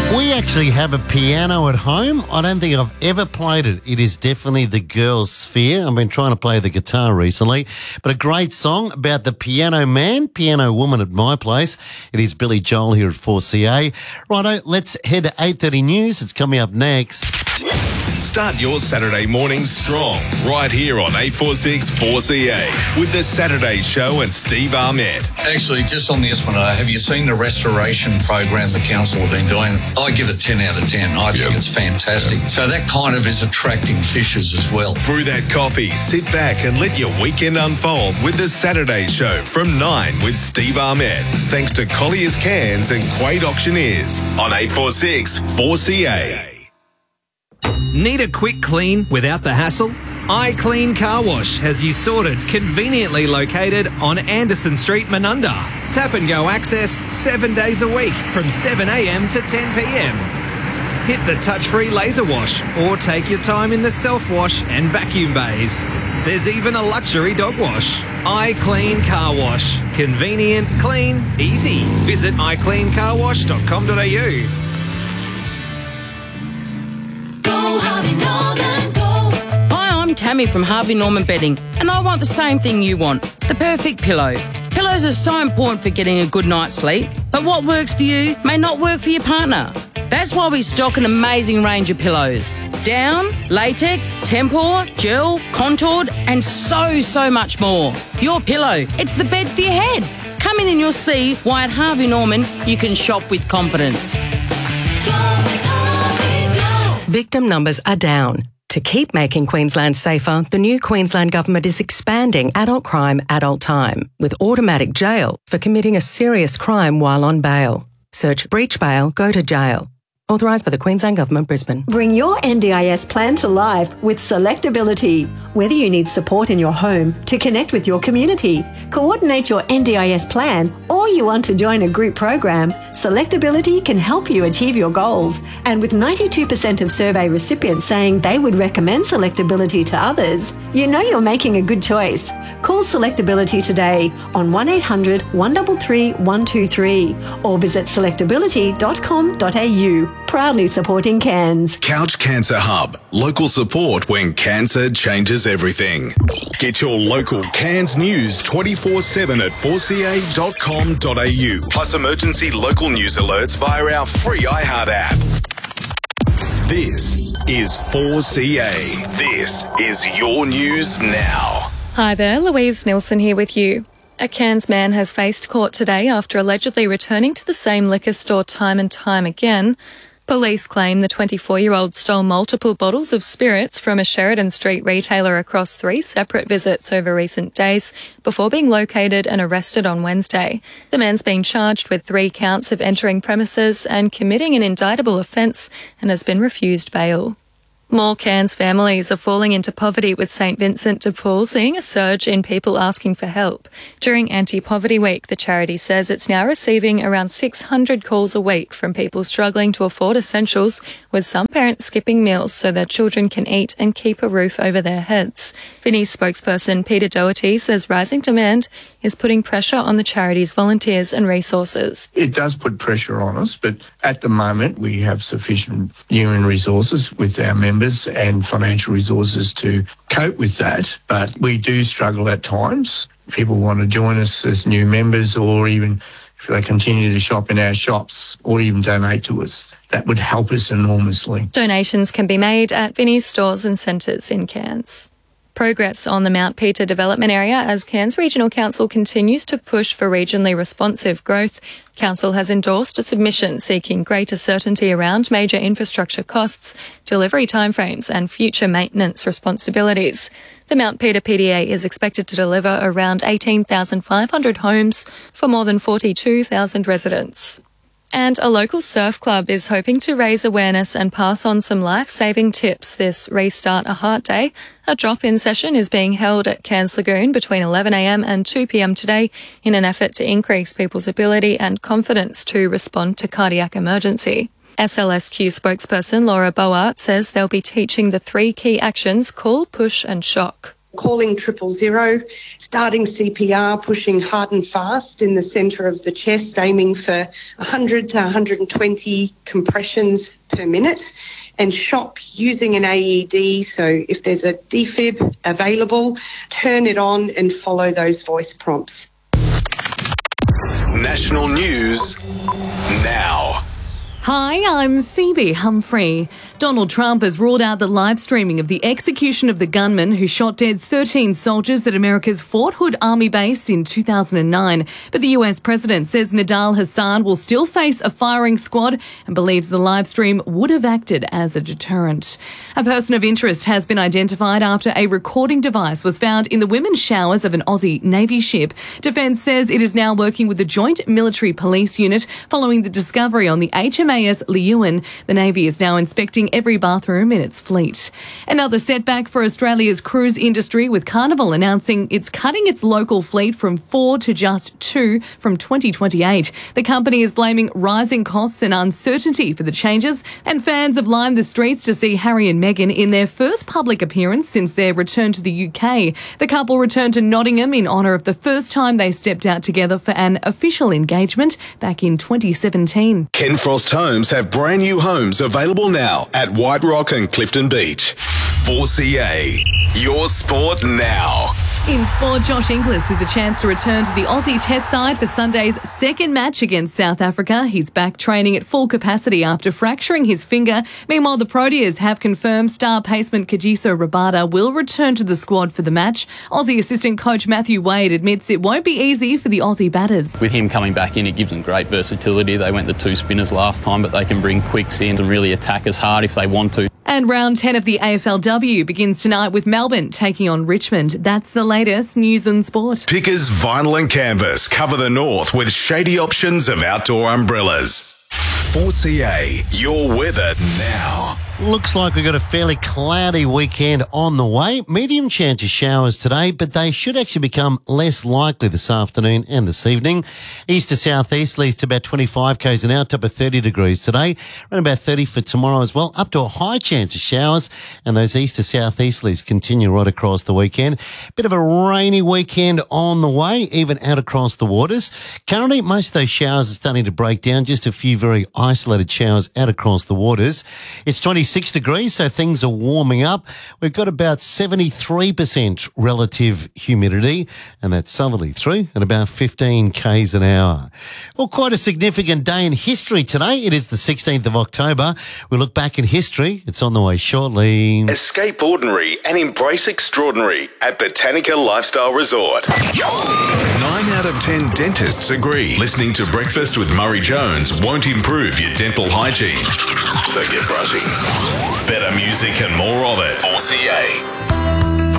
We actually have a piano at home. I don't think I've ever played it. It is definitely the girls' sphere. I've been trying to play the guitar recently, but a great song about the piano man, piano woman at my place. It is Billy Joel here at 4CA. Righto, let's head to 8:30 News. It's coming up next. Start your Saturday mornings strong, right here on 846 4CA with the Saturday Show and Steve Ahmed. Actually, just on this one, have you seen the restoration program the council have been doing? I give it 10 out of 10. I think it's fantastic. So that kind of is attracting fishers as well. Brew that coffee, sit back and let your weekend unfold with the Saturday Show from 9 with Steve Ahmed. Thanks to Collier's Cans and Quade Auctioneers on 846 4CA. Need a quick clean without the hassle? iClean Car Wash has you sorted, conveniently located on Anderson Street, Menunda. Tap and go access 7 days a week from 7 a.m. to 10 p.m. Hit the touch-free laser wash or take your time in the self-wash and vacuum bays. There's even a luxury dog wash. iClean Car Wash. Convenient, clean, easy. Visit icleancarwash.com.au. Hi, I'm Tammy from Harvey Norman Bedding, and I want the same thing you want, the perfect pillow. Pillows are so important for getting a good night's sleep, but what works for you may not work for your partner. That's why we stock an amazing range of pillows. Down, latex, tempur, gel, contoured, and so much more. Your pillow, it's the bed for your head. Come in and you'll see why at Harvey Norman you can shop with confidence. Victim numbers are down. To keep making Queensland safer, the new Queensland Government is expanding adult crime, adult time, with automatic jail for committing a serious crime while on bail. Search breach bail, go to jail. Authorised by the Queensland Government, Brisbane. Bring your NDIS plan to life with Selectability. Whether you need support in your home to connect with your community, coordinate your NDIS plan, or you want to join a group program, Selectability can help you achieve your goals. And with 92% of survey recipients saying they would recommend Selectability to others, you know you're making a good choice. Call Selectability today on 1800 133 123 or visit selectability.com.au. Proudly supporting Cairns. Couch Cancer Hub. Local support when cancer changes everything. Get your local Cairns news 24/7 at 4ca.com.au. Plus emergency local news alerts via our free iHeart app. This is 4CA. This is your news now. Hi there, Louise Nilsson here with you. A Cairns man has faced court today after allegedly returning to the same liquor store time and time again. Police claim the 24-year-old stole multiple bottles of spirits from a Sheridan Street retailer across 3 separate visits over recent days before being located and arrested on Wednesday. The man's been charged with 3 counts of entering premises and committing an indictable offence and has been refused bail. More Cairns families are falling into poverty, with St Vincent de Paul seeing a surge in people asking for help. During Anti-Poverty Week, the charity says it's now receiving around 600 calls a week from people struggling to afford essentials, with some parents skipping meals so their children can eat and keep a roof over their heads. Vinnie's spokesperson Peter Doherty says rising demand is putting pressure on the charity's volunteers and resources. It does put pressure on us, but at the moment we have sufficient human resources with our members and financial resources to cope with that. But we do struggle at times. People want to join us as new members, or even if they continue to shop in our shops or even donate to us. That would help us enormously. Donations can be made at Vinnie's stores and centres in Cairns. Progress on the Mount Peter development area as Cairns Regional Council continues to push for regionally responsive growth. Council has endorsed a submission seeking greater certainty around major infrastructure costs, delivery timeframes and future maintenance responsibilities. The Mount Peter PDA is expected to deliver around 18,500 homes for more than 42,000 residents. And a local surf club is hoping to raise awareness and pass on some life-saving tips this Restart a Heart Day. A drop-in session is being held at Cairns Lagoon between 11 a.m. and 2 p.m. today in an effort to increase people's ability and confidence to respond to cardiac emergency. SLSQ spokesperson Laura Boart says they'll be teaching the 3 key actions: call, push and shock. calling 000, starting CPR, pushing hard and fast in the centre of the chest, aiming for 100 to 120 compressions per minute, and shock using an AED. So if there's a defib available, turn it on and follow those voice prompts. National news now. Hi, I'm Phoebe Humphrey. Donald Trump has ruled out the live streaming of the execution of the gunman who shot dead 13 soldiers at America's Fort Hood Army base in 2009. But the US president says Nidal Hasan will still face a firing squad and believes the live stream would have acted as a deterrent. A person of interest has been identified after a recording device was found in the women's showers of an Aussie Navy ship. Defence says it is now working with the Joint Military Police Unit following the discovery on the HMAS Leeuwin. The Navy is now inspecting every bathroom in its fleet. Another setback for Australia's cruise industry, with Carnival announcing it's cutting its local fleet from 4 to just 2 from 2028. The company is blaming rising costs and uncertainty for the changes, and fans have lined the streets to see Harry and Meghan in their first public appearance since their return to the UK. The couple returned to Nottingham in honour of the first time they stepped out together for an official engagement back in 2017. Ken Frost Homes have brand new homes available now at White Rock and Clifton Beach. 4CA, your sport now. In sport, Josh Inglis has a chance to return to the Aussie Test side for Sunday's second match against South Africa. He's back training at full capacity after fracturing his finger. Meanwhile, the Proteas have confirmed star paceman Kagiso Rabada will return to the squad for the match. Aussie assistant coach Matthew Wade admits it won't be easy for the Aussie batters. With him coming back in, it gives them great versatility. They went the 2 spinners last time, but they can bring quicks in and really attack us hard if they want to. And round 10 of the AFLW begins tonight with Melbourne taking on Richmond. That's the latest news and sport. Pickers Vinyl and Canvas cover the north with shady options of outdoor umbrellas. 4CA, your weather now. Looks like we've got a fairly cloudy weekend on the way. Medium chance of showers today, but they should actually become less likely this afternoon and this evening. East to southeasterlies to about 25 k's an hour, top of 30 degrees today. Around about 30 for tomorrow as well. Up to a high chance of showers, and those east to southeasterlies continue right across the weekend. Bit of a rainy weekend on the way, even out across the waters. Currently, most of those showers are starting to break down. Just a few very isolated showers out across the waters. It's 26 degrees, so things are warming up. We've got about 73% relative humidity, and that's southerly through at about 15 k's an hour. Well, quite a significant day in history today. It is the 16th of October. We look back in history. It's on the way shortly. Escape ordinary and embrace extraordinary at Botanica Lifestyle Resort. 9 out of 10 dentists agree listening to Breakfast with Murray Jones won't improve your dental hygiene. So get brushing. Better music and more of it. 4CA.